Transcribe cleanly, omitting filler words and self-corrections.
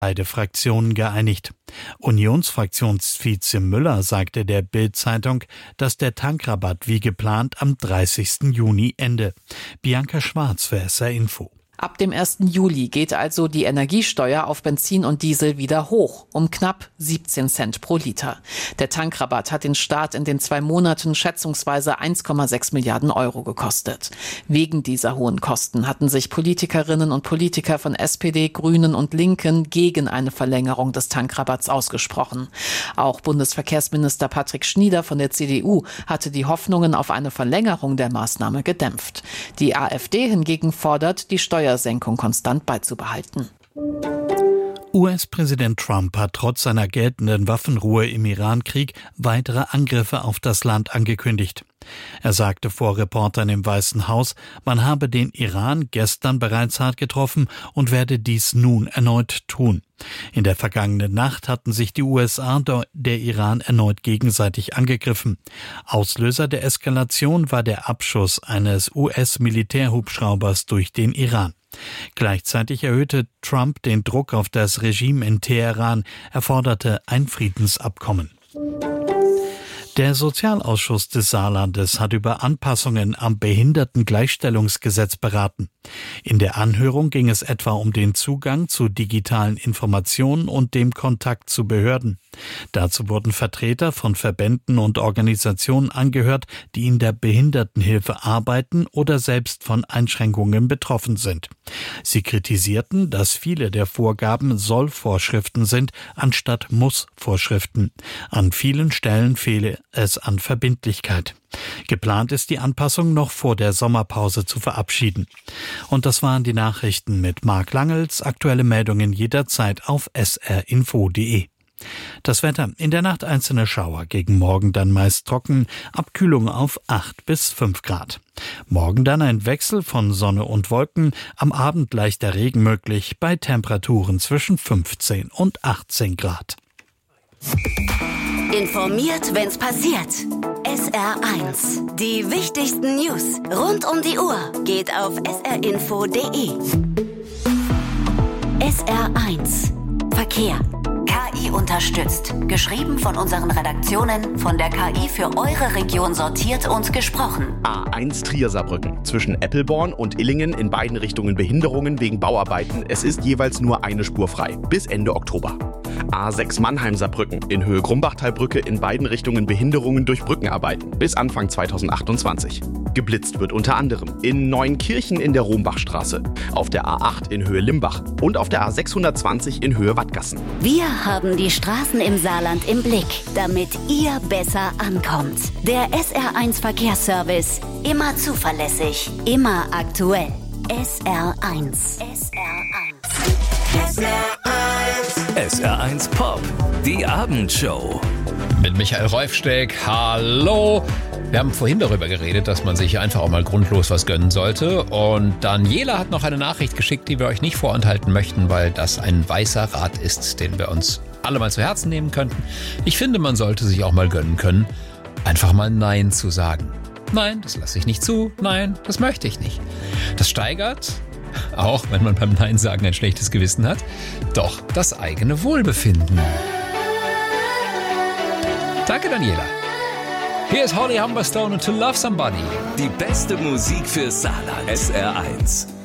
beide Fraktionen geeinigt. Unionsfraktionsvize Müller sagte der Bild-Zeitung, dass der Tankrabatt wie geplant am 30. Juni ende. Bianca Schwarz für SR Info. Ab dem 1. Juli geht also die Energiesteuer auf Benzin und Diesel wieder hoch, um knapp 17 Cent pro Liter. Der Tankrabatt hat den Staat in den 2 Monaten schätzungsweise 1,6 Milliarden Euro gekostet. Wegen dieser hohen Kosten hatten sich Politikerinnen und Politiker von SPD, Grünen und Linken gegen eine Verlängerung des Tankrabatts ausgesprochen. Auch Bundesverkehrsminister Patrick Schnieder von der CDU hatte die Hoffnungen auf eine Verlängerung der Maßnahme gedämpft. Die AfD hingegen fordert, die Steuersenkung konstant beizubehalten. US-Präsident Trump hat trotz seiner geltenden Waffenruhe im Iran-Krieg weitere Angriffe auf das Land angekündigt. Er sagte vor Reportern im Weißen Haus, man habe den Iran gestern bereits hart getroffen und werde dies nun erneut tun. In der vergangenen Nacht hatten sich die USA und der Iran erneut gegenseitig angegriffen. Auslöser der Eskalation war der Abschuss eines US-Militärhubschraubers durch den Iran. Gleichzeitig erhöhte Trump den Druck auf das Regime in Teheran. Er forderte ein Friedensabkommen. Der Sozialausschuss des Saarlandes hat über Anpassungen am Behindertengleichstellungsgesetz beraten. In der Anhörung ging es etwa um den Zugang zu digitalen Informationen und dem Kontakt zu Behörden. Dazu wurden Vertreter von Verbänden und Organisationen angehört, die in der Behindertenhilfe arbeiten oder selbst von Einschränkungen betroffen sind. Sie kritisierten, dass viele der Vorgaben Soll-Vorschriften sind, anstatt Muss-Vorschriften. An vielen Stellen fehle es an Verbindlichkeit. Geplant ist die Anpassung noch vor der Sommerpause zu verabschieden. Und das waren die Nachrichten mit Marc Langels. Aktuelle Meldungen jederzeit auf srinfo.de. Das Wetter: in der Nacht einzelne Schauer, gegen Morgen dann meist trocken, Abkühlung auf 8 bis 5 Grad. Morgen dann ein Wechsel von Sonne und Wolken, am Abend leichter Regen möglich bei Temperaturen zwischen 15 und 18 Grad. Informiert, wenn's passiert. SR1. Die wichtigsten News rund um die Uhr geht auf srinfo.de. SR1. Verkehr. KI unterstützt. Geschrieben von unseren Redaktionen, von der KI für eure Region sortiert und gesprochen. A1 Trier-Saarbrücken. Zwischen Eppelborn und Illingen in beiden Richtungen Behinderungen wegen Bauarbeiten. Es ist jeweils nur eine Spur frei. Bis Ende Oktober. A6 Mannheim-Saarbrücken in Höhe Grumbachtalbrücke in beiden Richtungen Behinderungen durch Brückenarbeiten bis Anfang 2028. Geblitzt wird unter anderem in Neuenkirchen in der Rombachstraße, auf der A8 in Höhe Limbach und auf der A620 in Höhe Wattgassen. Wir haben die Straßen im Saarland im Blick, damit ihr besser ankommt. Der SR1 Verkehrsservice. Immer zuverlässig, immer aktuell. SR1. SR1. SR1 Pop, die Abendshow. Mit Michael Reufsteck, hallo. Wir haben vorhin darüber geredet, dass man sich einfach auch mal grundlos was gönnen sollte. Und Daniela hat noch eine Nachricht geschickt, die wir euch nicht vorenthalten möchten, weil das ein weißer Rat ist, den wir uns alle mal zu Herzen nehmen könnten. Ich finde, man sollte sich auch mal gönnen können, einfach mal Nein zu sagen. Nein, das lasse ich nicht zu. Nein, das möchte ich nicht. Das steigert, auch wenn man beim Nein sagen ein schlechtes Gewissen hat, doch das eigene Wohlbefinden. Danke, Daniela. Hier ist Holly Humberstone und To Love Somebody. Die beste Musik für Saarland. SR1.